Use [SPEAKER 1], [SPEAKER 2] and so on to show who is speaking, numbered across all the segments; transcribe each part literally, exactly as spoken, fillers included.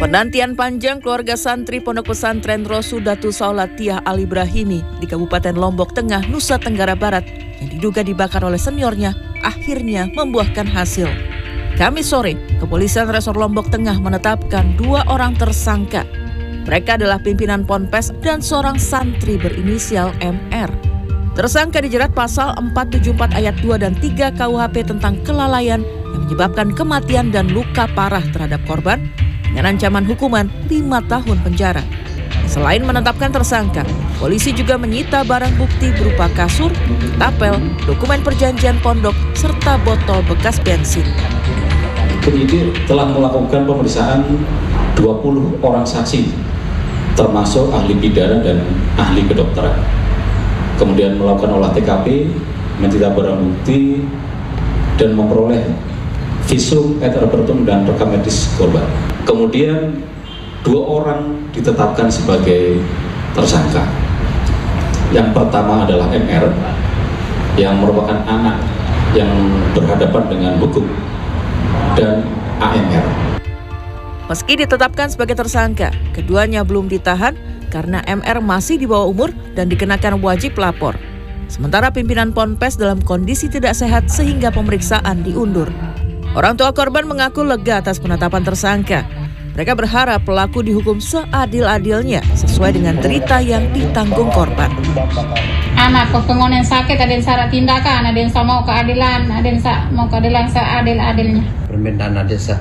[SPEAKER 1] Penantian panjang keluarga santri Pondok Pesantren Rosudatus Saulatia Al-Ibrahimi di Kabupaten Lombok Tengah, Nusa Tenggara Barat yang diduga dibakar oleh seniornya akhirnya membuahkan hasil. Kamis sore, Kepolisian Resor Lombok Tengah menetapkan dua orang tersangka. Mereka adalah pimpinan Ponpes dan seorang santri berinisial M R. Tersangka dijerat pasal empat ratus tujuh puluh empat ayat dua dan tiga K U H P tentang kelalaian yang menyebabkan kematian dan luka parah terhadap korban dengan ancaman hukuman lima tahun penjara. Selain menetapkan tersangka, polisi juga menyita barang bukti berupa kasur, tapel, dokumen perjanjian pondok, serta botol bekas bensin.
[SPEAKER 2] Penyidik telah melakukan pemeriksaan dua puluh orang saksi, termasuk ahli pidana dan ahli kedokteran. Kemudian melakukan olah T K P, menyita barang bukti, dan memperoleh visum et repertum dan rekam medis korban. Kemudian dua orang ditetapkan sebagai tersangka. Yang pertama adalah M R yang merupakan anak yang berhadapan dengan hukum, dan A M R.
[SPEAKER 1] Meski ditetapkan sebagai tersangka, keduanya belum ditahan karena M R masih di bawah umur dan dikenakan wajib lapor. Sementara pimpinan Ponpes dalam kondisi tidak sehat sehingga pemeriksaan diundur. Orang tua korban mengaku lega atas penetapan tersangka. Mereka berharap pelaku dihukum seadil-adilnya sesuai dengan derita yang ditanggung korban.
[SPEAKER 3] Anak pengen yang sakit, ada yang salah tindakan, ada yang mau keadilan, ada yang mau keadilan seadil-adilnya.
[SPEAKER 4] Permintaan ada sa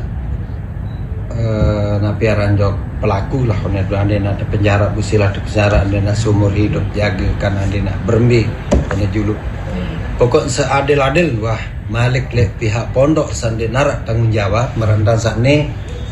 [SPEAKER 4] uh, napiaran jok pelaku lah, kalau ada yang ada penjara busilah di penjara, ada yang seumur hidup jaga kan, ada yang berembi, ada juluk. Pokok seadil-adil wah malik le pihak pondok sandi narak tanggung jawab merendang saat ni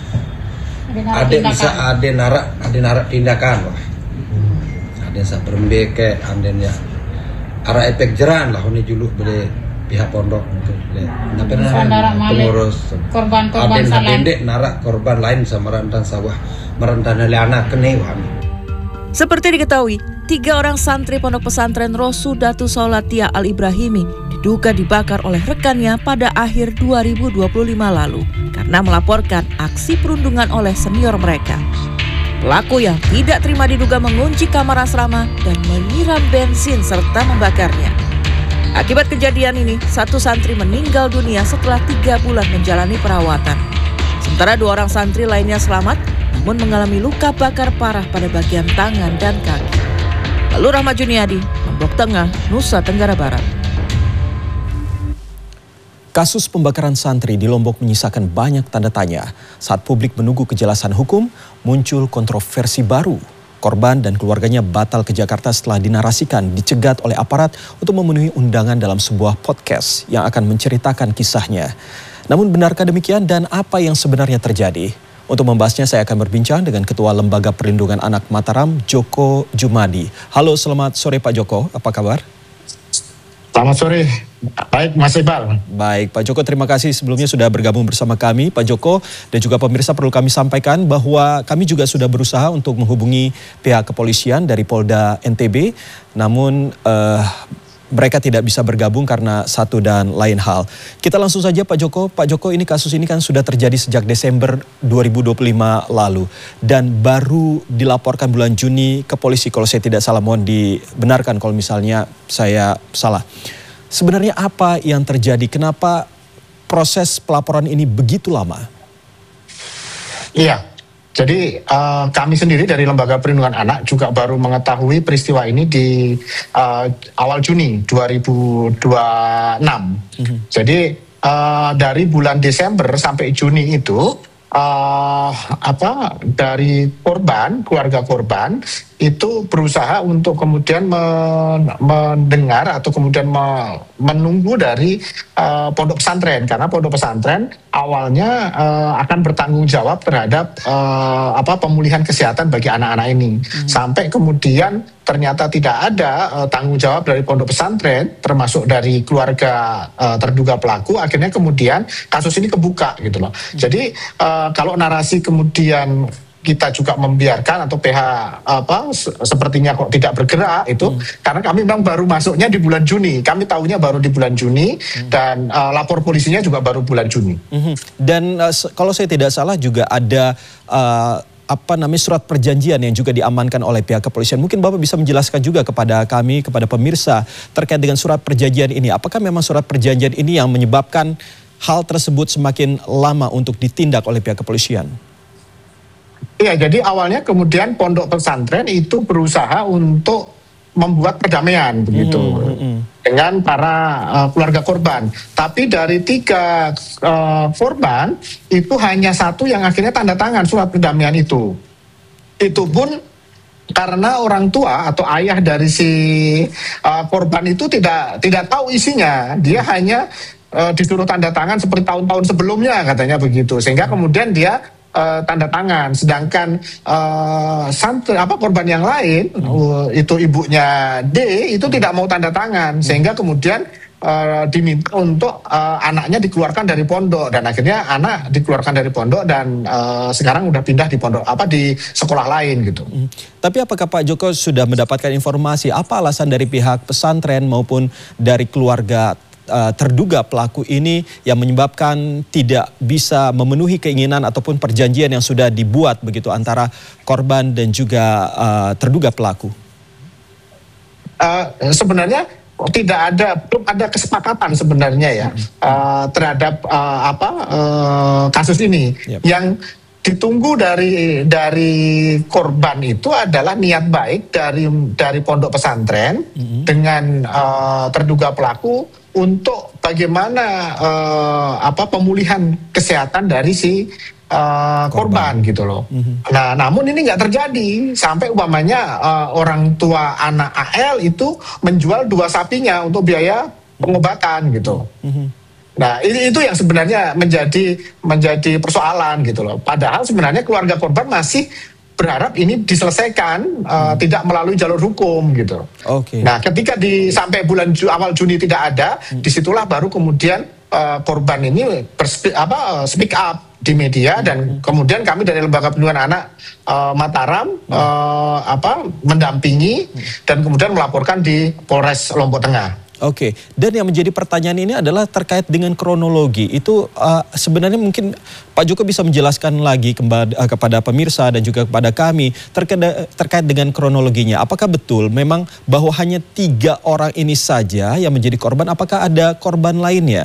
[SPEAKER 4] ada bisa ada narak ada narak tindakan wah ada sa berembe ke andenya arah efek jeran lah ini juluk beli pihak pondok untuk le apa pengurus
[SPEAKER 3] korban-korban
[SPEAKER 4] salah pendek narak korban lain sama merendang sawah merendang le anak kene wah.
[SPEAKER 1] Seperti diketahui, tiga orang santri Pondok Pesantren Rosudatus Saulatia Al-Ibrahimi diduga dibakar oleh rekannya pada akhir dua ribu dua puluh lima lalu karena melaporkan aksi perundungan oleh senior mereka. Pelaku yang tidak terima diduga mengunci kamar asrama dan menyiram bensin serta membakarnya. Akibat kejadian ini, satu santri meninggal dunia setelah tiga bulan menjalani perawatan. Sementara dua orang santri lainnya selamat, namun mengalami luka bakar parah pada bagian tangan dan kaki. Lalu Rahmat Juniadi, Lombok Tengah, Nusa Tenggara Barat.
[SPEAKER 5] Kasus pembakaran santri di Lombok menyisakan banyak tanda tanya. Saat publik menunggu kejelasan hukum, muncul kontroversi baru. Korban dan keluarganya batal ke Jakarta setelah dinarasikan dicegat oleh aparat untuk memenuhi undangan dalam sebuah podcast yang akan menceritakan kisahnya. Namun benarkah demikian dan apa yang sebenarnya terjadi? Untuk membahasnya saya akan berbincang dengan Ketua Lembaga Perlindungan Anak Mataram, Joko Jumadi. Halo, selamat sore Pak Joko, apa kabar?
[SPEAKER 6] Selamat sore, baik Mas Iqbal.
[SPEAKER 5] Baik Pak Joko, terima kasih sebelumnya sudah bergabung bersama kami Pak Joko. Dan juga pemirsa, perlu kami sampaikan bahwa kami juga sudah berusaha untuk menghubungi pihak kepolisian dari Polda N T B. Namun uh, mereka tidak bisa bergabung karena satu dan lain hal. Kita langsung saja Pak Joko. Pak Joko, ini kasus ini kan sudah terjadi sejak Desember dua ribu dua puluh lima lalu. Dan baru dilaporkan bulan Juni ke polisi. Kalau saya tidak salah, mohon dibenarkan kalau misalnya saya salah. Sebenarnya apa yang terjadi? Kenapa proses pelaporan ini begitu lama?
[SPEAKER 6] Iya. Jadi uh, kami sendiri dari Lembaga Perlindungan Anak juga baru mengetahui peristiwa ini di uh, awal Juni dua ribu dua puluh enam. Mm-hmm. Jadi uh, dari bulan Desember sampai Juni itu uh, apa dari korban, keluarga korban itu berusaha untuk kemudian men mendengar atau kemudian me menunggu dari uh, pondok pesantren, karena pondok pesantren awalnya uh, akan bertanggung jawab terhadap uh, apa pemulihan kesehatan bagi anak-anak ini. Hmm. Sampai kemudian ternyata tidak ada uh, tanggung jawab dari pondok pesantren, termasuk dari keluarga uh, terduga pelaku. Akhirnya kemudian kasus ini kebuka gitu loh. Hmm. Jadi uh, kalau narasi kemudian kita juga membiarkan atau P H apa sepertinya kok tidak bergerak itu hmm. karena kami memang baru masuknya di bulan Juni. Kami tahunya baru di bulan Juni hmm. dan uh, lapor polisinya juga baru bulan Juni. Hmm.
[SPEAKER 5] Dan uh, kalau saya tidak salah juga ada uh, apa namanya surat perjanjian yang juga diamankan oleh pihak kepolisian. Mungkin Bapak bisa menjelaskan juga kepada kami, kepada pemirsa terkait dengan surat perjanjian ini. Apakah memang surat perjanjian ini yang menyebabkan hal tersebut semakin lama untuk ditindak oleh pihak kepolisian?
[SPEAKER 6] Iya, jadi awalnya kemudian pondok pesantren itu berusaha untuk membuat perdamaian begitu hmm, hmm. dengan para uh, keluarga korban. Tapi dari tiga uh, korban itu hanya satu yang akhirnya tanda tangan surat perdamaian itu. Itu pun karena orang tua atau ayah dari si uh, korban itu tidak tidak tahu isinya. Dia hanya uh, disuruh tanda tangan seperti tahun-tahun sebelumnya katanya begitu. Sehingga kemudian dia Uh, tanda tangan, sedangkan uh, santri apa korban yang lain uh, itu ibunya D itu tidak mau tanda tangan, sehingga kemudian uh, diminta untuk uh, anaknya dikeluarkan dari pondok, dan akhirnya anak dikeluarkan dari pondok dan uh, sekarang udah pindah di pondok apa di sekolah lain gitu.
[SPEAKER 5] Hmm. Tapi apakah Pak Joko sudah mendapatkan informasi apa alasan dari pihak pesantren maupun dari keluarga Uh, terduga pelaku ini yang menyebabkan tidak bisa memenuhi keinginan ataupun perjanjian yang sudah dibuat begitu antara korban dan juga uh, terduga pelaku?
[SPEAKER 6] Uh, sebenarnya tidak ada belum ada kesepakatan sebenarnya ya uh, terhadap uh, apa uh, kasus ini. Yep. Yang ditunggu dari dari korban itu adalah niat baik dari dari pondok pesantren mm-hmm. dengan uh, terduga pelaku untuk bagaimana uh, apa pemulihan kesehatan dari si uh, korban. korban gitu loh. Mm-hmm. Nah, namun ini nggak terjadi sampai umpamanya uh, orang tua anak A L itu menjual dua sapinya untuk biaya pengobatan gitu. Mm-hmm. Nah, itu yang sebenarnya menjadi menjadi persoalan gitu loh. Padahal sebenarnya keluarga korban masih berharap ini diselesaikan uh, hmm. tidak melalui jalur hukum gitu.
[SPEAKER 5] Okay.
[SPEAKER 6] Nah, ketika di sampai bulan Ju, awal Juni tidak ada, hmm. disitulah baru kemudian uh, korban ini berspe, apa speak up di media hmm. dan kemudian kami dari Lembaga Perlindungan Anak uh, Mataram hmm. uh, apa mendampingi hmm. dan kemudian melaporkan di Polres Lombok Tengah.
[SPEAKER 5] Oke, dan yang menjadi pertanyaan ini adalah terkait dengan kronologi. Itu uh, sebenarnya mungkin Pak Joko bisa menjelaskan lagi kembali, uh, kepada pemirsa dan juga kepada kami terkait, terkait dengan kronologinya. Apakah betul memang bahwa hanya tiga orang ini saja yang menjadi korban? Apakah ada korban lainnya?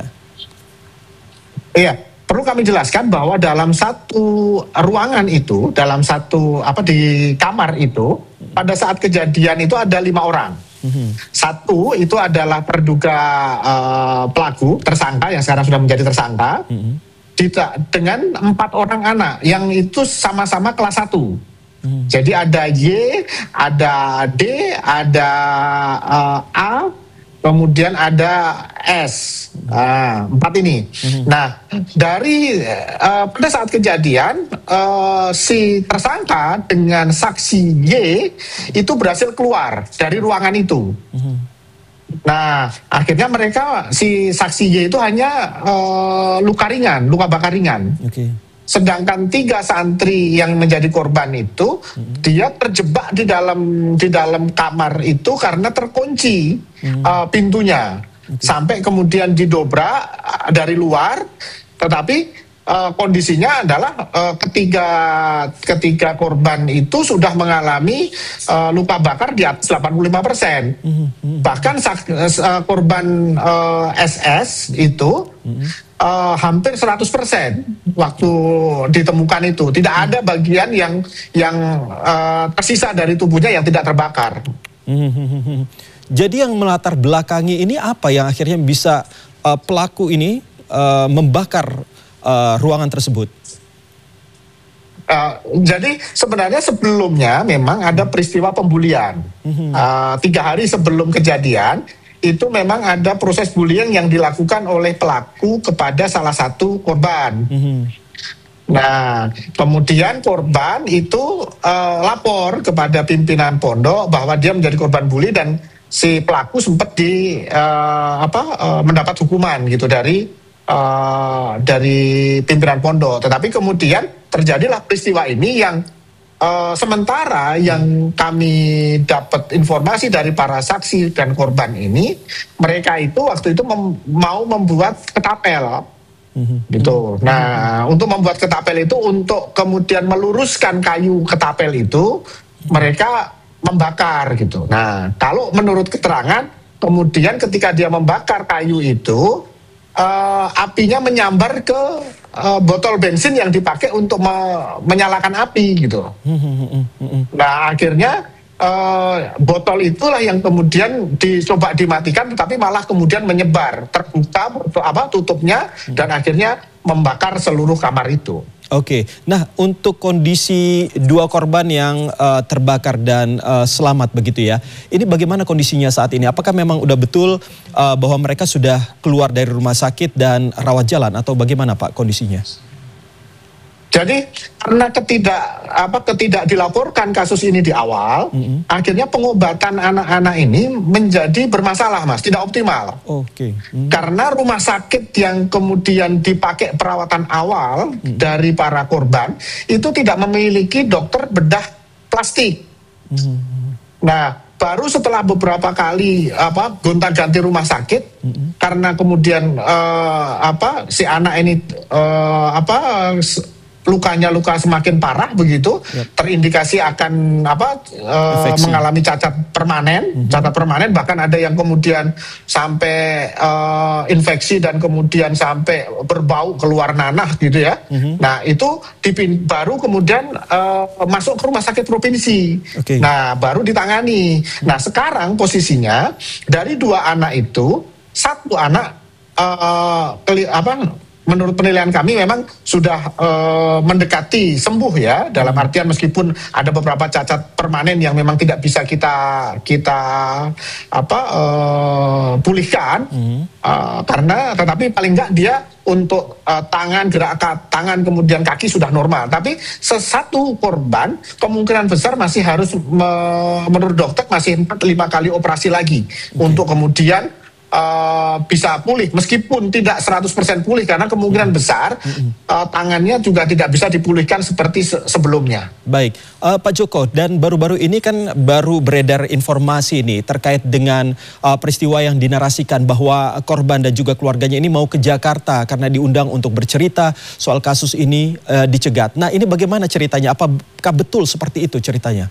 [SPEAKER 6] Iya, perlu kami jelaskan bahwa dalam satu ruangan itu, dalam satu apa di kamar itu, pada saat kejadian itu ada lima orang. Mm-hmm. Satu itu adalah terduga uh, pelaku tersangka yang sekarang sudah menjadi tersangka mm-hmm. dengan empat orang anak yang itu sama-sama kelas satu. Mm-hmm. Jadi ada Y, ada D, ada uh, A, kemudian ada S. Nah, empat ini. Mm-hmm. Nah, dari uh, pada saat kejadian uh, si tersangka dengan saksi Y itu berhasil keluar dari ruangan itu. Mm-hmm. Nah, akhirnya mereka si saksi Y itu hanya uh, luka ringan, luka bakar ringan. Okay. Sedangkan tiga santri yang menjadi korban itu mm-hmm. dia terjebak di dalam di dalam kamar itu karena terkunci mm-hmm. uh, pintunya. Okay. Sampai kemudian didobrak dari luar, tetapi uh, kondisinya adalah uh, ketiga ketiga korban itu sudah mengalami uh, luka bakar di atas delapan puluh lima persen. Mm-hmm. Bahkan uh, korban uh, S S itu mm-hmm. uh, hampir seratus persen waktu ditemukan itu. Tidak mm-hmm. ada bagian yang yang uh, tersisa dari tubuhnya yang tidak terbakar.
[SPEAKER 5] Mm-hmm. Jadi yang melatar belakangi ini apa yang akhirnya bisa uh, pelaku ini uh, membakar uh, ruangan tersebut?
[SPEAKER 6] Uh, jadi sebenarnya sebelumnya memang ada peristiwa pembulian. Mm-hmm. Uh, tiga hari sebelum kejadian itu memang ada proses bullying yang dilakukan oleh pelaku kepada salah satu korban. Mm-hmm. Nah, kemudian korban itu uh, lapor kepada pimpinan pondok bahwa dia menjadi korban bully dan si pelaku sempat di uh, apa uh, mendapat hukuman gitu dari uh, dari pimpinan pondok. Tetapi kemudian terjadilah peristiwa ini yang uh, sementara yang kami dapat informasi dari para saksi dan korban ini, mereka itu waktu itu mem mau membuat ketapel. Mm-hmm. Gitu. Nah, mm-hmm. untuk membuat ketapel itu, untuk kemudian meluruskan kayu ketapel itu, mereka membakar gitu. Nah, kalau menurut keterangan, kemudian ketika dia membakar kayu itu, Uh, apinya menyambar ke uh, botol bensin yang dipakai untuk me menyalakan api gitu. Nah, akhirnya uh, botol itulah yang kemudian dicoba dimatikan, tetapi malah kemudian menyebar, terbuka apa tutupnya, dan akhirnya membakar seluruh kamar itu.
[SPEAKER 5] Oke, nah untuk kondisi dua korban yang uh, terbakar dan uh, selamat begitu ya, ini bagaimana kondisinya saat ini? Apakah memang udah betul uh, bahwa mereka sudah keluar dari rumah sakit dan rawat jalan, atau bagaimana Pak kondisinya?
[SPEAKER 6] Jadi karena ketidak apa ketidak dilaporkan kasus ini di awal, mm-hmm. akhirnya pengobatan anak-anak ini menjadi bermasalah, Mas, tidak optimal. Oke. Okay. Mm-hmm. Karena rumah sakit yang kemudian dipakai perawatan awal mm-hmm. dari para korban itu tidak memiliki dokter bedah plastik. Mm-hmm. Nah, baru setelah beberapa kali apa gonta-ganti rumah sakit, mm-hmm. karena kemudian uh, apa si anak ini uh, apa lukanya luka semakin parah begitu, yep. terindikasi akan apa uh, mengalami cacat permanen, mm-hmm. cacat permanen, bahkan ada yang kemudian sampai uh, infeksi dan kemudian sampai berbau keluar nanah gitu ya. Mm-hmm. Nah, itu dipin baru kemudian uh, masuk ke rumah sakit provinsi. Okay. Nah, baru ditangani. Mm-hmm. Nah, sekarang posisinya dari dua anak itu, satu anak uh, keli apa menurut penilaian kami memang sudah uh, mendekati sembuh ya, dalam artian meskipun ada beberapa cacat permanen yang memang tidak bisa kita kita apa uh, pulihkan, mm. uh, karena tetapi paling enggak dia untuk uh, tangan gerak tangan kemudian kaki sudah normal, tapi sesatu korban kemungkinan besar masih harus me, menurut dokter masih empat lima kali operasi lagi, okay. untuk kemudian Uh, bisa pulih, meskipun tidak seratus persen pulih karena kemungkinan besar uh, tangannya juga tidak bisa dipulihkan seperti se sebelumnya.
[SPEAKER 5] Baik, uh, Pak Joko, dan baru-baru ini kan baru beredar informasi ini terkait dengan uh, peristiwa yang dinarasikan bahwa korban dan juga keluarganya ini mau ke Jakarta karena diundang untuk bercerita soal kasus ini uh, dicegat. Nah, ini bagaimana ceritanya? Apakah betul seperti itu ceritanya?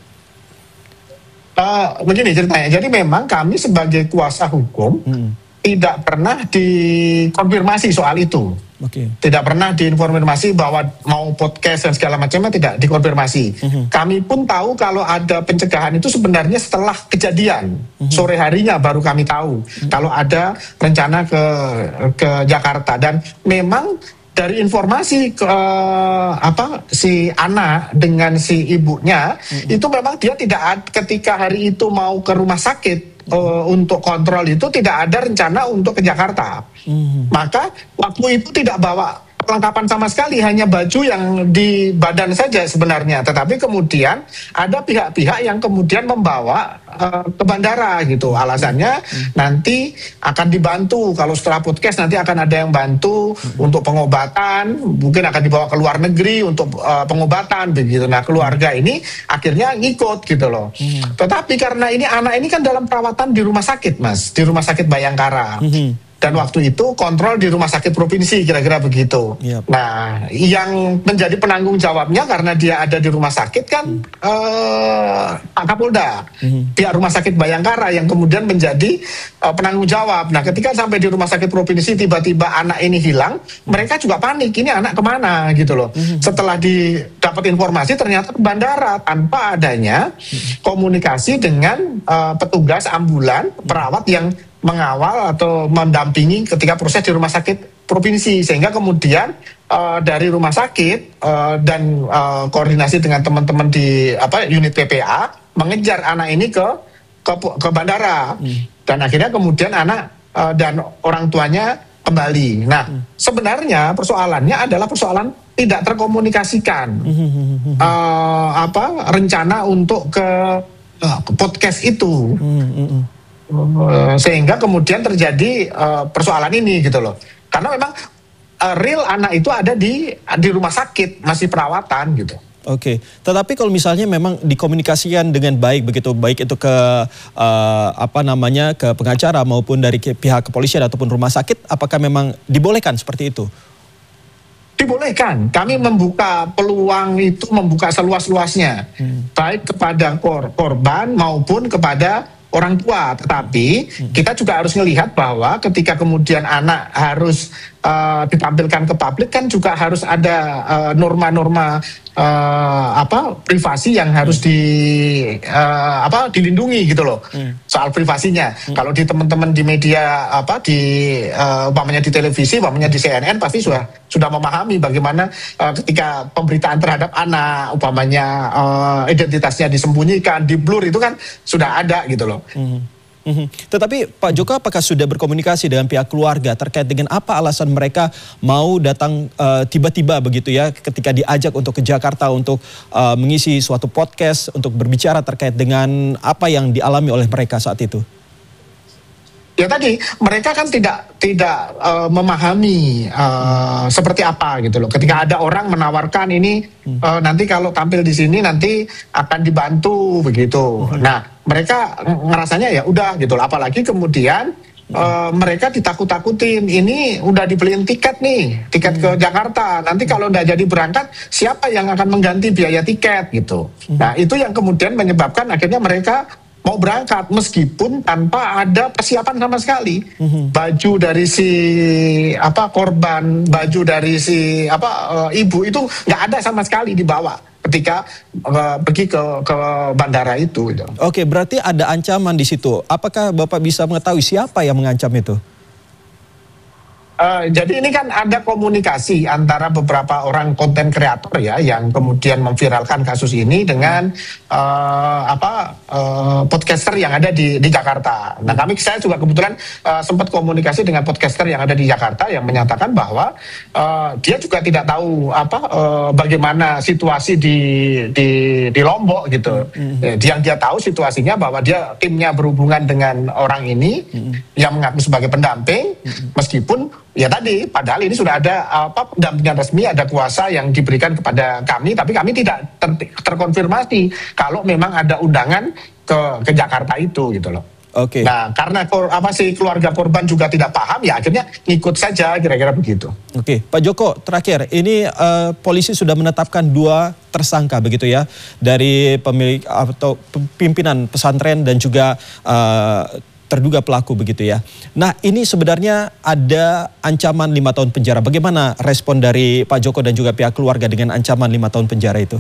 [SPEAKER 6] Uh, begini ceritanya, jadi memang kami sebagai kuasa hukum hmm. tidak pernah dikonfirmasi soal itu. Okay. Tidak pernah diinformasi bahwa mau podcast dan segala macamnya, tidak dikonfirmasi. Hmm. Kami pun tahu kalau ada pencegahan itu sebenarnya setelah kejadian, hmm. sore harinya baru kami tahu hmm. kalau ada rencana ke ke Jakarta, dan memang dari informasi ke, uh, apa si anak dengan si ibunya, mm-hmm. itu memang dia tidak ad, ketika hari itu mau ke rumah sakit uh, untuk kontrol itu tidak ada rencana untuk ke Jakarta. Mm-hmm. Maka waktu itu tidak bawa perlengkapan sama sekali, hanya baju yang di badan saja sebenarnya. Tetapi kemudian ada pihak-pihak yang kemudian membawa uh, ke bandara gitu. Alasannya hmm. nanti akan dibantu, kalau setelah podcast nanti akan ada yang bantu hmm. untuk pengobatan, mungkin akan dibawa ke luar negeri untuk uh, pengobatan begitu. Nah, keluarga ini akhirnya ngikut gitu loh. Hmm. Tetapi karena ini anak ini kan dalam perawatan di rumah sakit, Mas, di rumah sakit Bayangkara. Hmm. Dan waktu itu kontrol di rumah sakit provinsi, kira-kira begitu. Yep. Nah, yang menjadi penanggung jawabnya karena dia ada di rumah sakit kan mm. uh, Pak Kapolda, mm. pihak rumah sakit Bayangkara yang kemudian menjadi uh, penanggung jawab. Nah, ketika sampai di rumah sakit provinsi tiba-tiba anak ini hilang, mm. mereka juga panik, ini anak kemana gitu loh. Mm. Setelah didapat informasi ternyata ke bandara tanpa adanya mm. komunikasi dengan uh, petugas ambulan, perawat yang mengawal atau mendampingi ketika proses di rumah sakit provinsi, sehingga kemudian uh, dari rumah sakit uh, dan uh, koordinasi dengan teman-teman di apa unit P P A mengejar anak ini ke ke, ke bandara, hmm. dan akhirnya kemudian anak uh, dan orang tuanya kembali. Nah, hmm. sebenarnya persoalannya adalah persoalan tidak terkomunikasikan hmm. uh, apa rencana untuk ke uh, podcast itu. Hmm. Hmm. Sehingga kemudian terjadi uh, persoalan ini gitu loh. Karena memang uh, real anak itu ada di di rumah sakit, masih perawatan gitu.
[SPEAKER 5] Oke, tetapi kalau misalnya memang dikomunikasikan dengan baik begitu, baik itu ke uh, apa namanya ke pengacara maupun dari ke, pihak kepolisian ataupun rumah sakit, apakah memang dibolehkan seperti itu?
[SPEAKER 6] Dibolehkan. Kami membuka peluang itu, membuka seluas-luasnya, hmm. baik kepada kor korban maupun kepada orang tua. Tetapi hmm. kita juga harus melihat bahwa ketika kemudian anak harus uh, ditampilkan ke publik, kan juga harus ada norma-norma uh, uh, apa privasi yang harus di uh, apa dilindungi gitu loh, hmm. soal privasinya. Hmm. Kalau di teman-teman di media apa di uh, umpamanya di televisi, umpamanya di C N N pasti sudah sudah memahami bagaimana uh, ketika pemberitaan terhadap anak, umpamanya uh, identitasnya disembunyikan, di blur, itu kan sudah ada gitu loh.
[SPEAKER 5] Hmm. Hmm. Tetapi Pak Joko, apakah sudah berkomunikasi dengan pihak keluarga terkait dengan apa alasan mereka mau datang tiba-tiba uh, begitu ya ketika diajak untuk ke Jakarta untuk uh, mengisi suatu podcast untuk berbicara terkait dengan apa yang dialami oleh mereka saat itu?
[SPEAKER 6] Ya tadi mereka kan tidak tidak uh, memahami uh, seperti apa gitu loh. Ketika ada orang menawarkan ini uh, nanti kalau tampil di sini nanti akan dibantu begitu. Nah mereka ngerasanya ya udah gitu loh. Apalagi kemudian uh, mereka ditakut-takutin. Ini udah dibeliin tiket nih, tiket ke Jakarta. Nanti kalau udah jadi berangkat, siapa yang akan mengganti biaya tiket gitu. Nah itu yang kemudian menyebabkan akhirnya mereka mau berangkat meskipun tanpa ada persiapan sama sekali. Mm-hmm. Baju dari si apa korban, baju dari si apa uh, ibu itu nggak ada sama sekali dibawa ketika uh, pergi ke ke bandara itu. Gitu.
[SPEAKER 5] Oke, berarti ada ancaman di situ. Apakah Bapak bisa mengetahui siapa yang mengancam itu?
[SPEAKER 6] Uh, jadi ini kan ada komunikasi antara beberapa orang konten kreator ya yang kemudian memviralkan kasus ini dengan uh, apa uh, podcaster yang ada di di Jakarta. Nah kami saya juga kebetulan uh, sempat komunikasi dengan podcaster yang ada di Jakarta yang menyatakan bahwa uh, dia juga tidak tahu apa uh, bagaimana situasi di di di Lombok gitu. Mm-hmm. Yang dia tahu situasinya bahwa dia timnya berhubungan dengan orang ini mm-hmm. yang mengaku sebagai pendamping, mm-hmm. meskipun ya tadi, padahal ini sudah ada apa pendampingan resmi, ada kuasa yang diberikan kepada kami, tapi kami tidak ter terkonfirmasi kalau memang ada undangan ke ke Jakarta itu gitu loh.
[SPEAKER 5] Oke. Okay.
[SPEAKER 6] Nah, karena kor, apa sih keluarga korban juga tidak paham, ya akhirnya ngikut saja kira-kira begitu.
[SPEAKER 5] Oke, okay. Pak Joko, terakhir ini uh, polisi sudah menetapkan dua tersangka begitu ya dari pemilik atau pimpinan pesantren dan juga uh, terduga pelaku begitu ya. Nah ini sebenarnya ada ancaman lima tahun penjara. Bagaimana respon dari Pak Joko dan juga pihak keluarga dengan ancaman lima tahun penjara itu?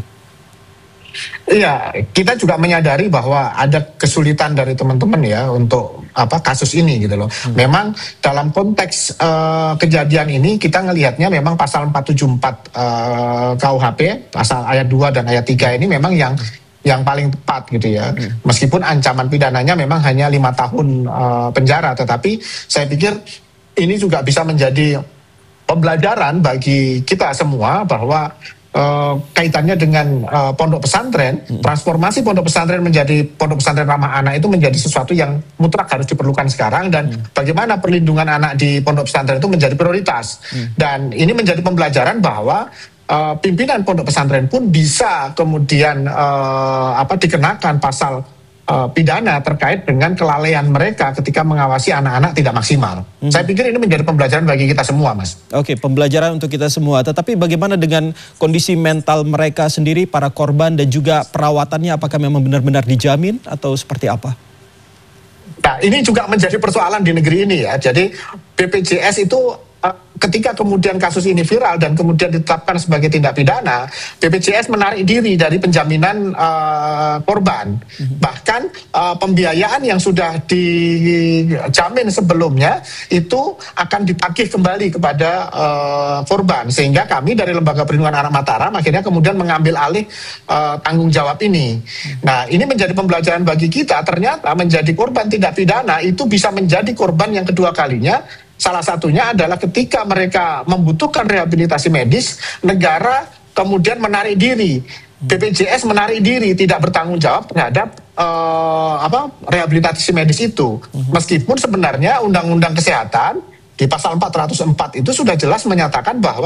[SPEAKER 6] Iya, kita juga menyadari bahwa ada kesulitan dari teman-teman ya untuk apa kasus ini gitu loh. Hmm. Memang dalam konteks uh, kejadian ini kita ngelihatnya memang pasal empat tujuh empat uh, K U H P, pasal ayat dua dan ayat tiga ini memang yang yang paling tepat gitu ya. Hmm. Meskipun ancaman pidananya memang hanya lima tahun uh, penjara, tetapi saya pikir ini juga bisa menjadi pembelajaran bagi kita semua bahwa uh, kaitannya dengan uh, pondok pesantren, hmm. transformasi pondok pesantren menjadi pondok pesantren ramah anak itu menjadi sesuatu yang mutlak harus diperlukan sekarang, dan hmm. bagaimana perlindungan anak di pondok pesantren itu menjadi prioritas. Hmm. Dan ini menjadi pembelajaran bahwa Uh, pimpinan pondok pesantren pun bisa kemudian uh, apa dikenakan pasal uh, pidana terkait dengan kelalaian mereka ketika mengawasi anak-anak tidak maksimal. Hmm. Saya pikir ini menjadi pembelajaran bagi kita semua, Mas.
[SPEAKER 5] Oke, pembelajaran untuk kita semua. Tetapi bagaimana dengan kondisi mental mereka sendiri, para korban dan juga perawatannya? Apakah memang benar-benar dijamin atau seperti apa?
[SPEAKER 6] Nah, ini juga menjadi persoalan di negeri ini ya. Jadi B P J S itu ketika kemudian kasus ini viral dan kemudian ditetapkan sebagai tindak pidana, B P J S menarik diri dari penjaminan uh, korban. Mm-hmm. Bahkan uh, pembiayaan yang sudah dijamin sebelumnya itu akan ditagih kembali kepada uh, korban. Sehingga kami dari Lembaga Perlindungan Anak Mataram akhirnya kemudian mengambil alih uh, tanggung jawab ini. Mm-hmm. Nah, ini menjadi pembelajaran bagi kita. Ternyata menjadi korban tindak pidana itu bisa menjadi korban yang kedua kalinya. Salah satunya adalah ketika mereka membutuhkan rehabilitasi medis, negara kemudian menarik diri, B P J S menarik diri, tidak bertanggung jawab terhadap uh, apa rehabilitasi medis itu. Meskipun sebenarnya Undang-Undang Kesehatan di pasal empat ratus empat itu sudah jelas menyatakan bahwa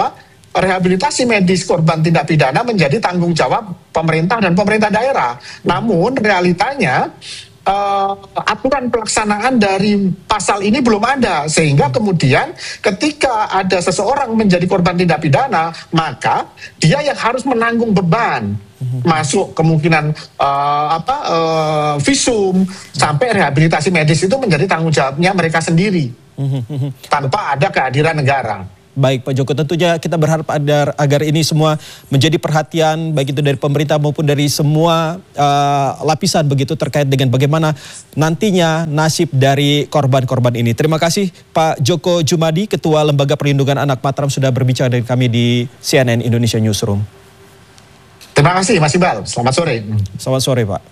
[SPEAKER 6] rehabilitasi medis korban tindak pidana menjadi tanggung jawab pemerintah dan pemerintah daerah. Namun realitanya uh, aturan pelaksanaan dari pasal ini belum ada, sehingga kemudian ketika ada seseorang menjadi korban tindak pidana, maka dia yang harus menanggung beban, masuk kemungkinan uh, apa uh, visum sampai rehabilitasi medis itu menjadi tanggung jawabnya mereka sendiri tanpa ada kehadiran negara.
[SPEAKER 5] Baik Pak Joko, tentunya kita berharap agar, agar ini semua menjadi perhatian baik itu dari pemerintah maupun dari semua uh, lapisan begitu terkait dengan bagaimana nantinya nasib dari korban-korban ini. Terima kasih Pak Joko Jumadi, Ketua Lembaga Perlindungan Anak Mataram sudah berbicara dengan kami di C N N Indonesia Newsroom.
[SPEAKER 6] Terima kasih Mas Iqbal, selamat sore.
[SPEAKER 5] Selamat sore Pak.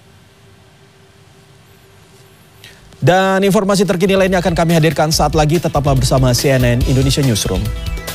[SPEAKER 5] Dan informasi terkini lainnya akan kami hadirkan saat lagi, tetaplah bersama C N N Indonesia Newsroom.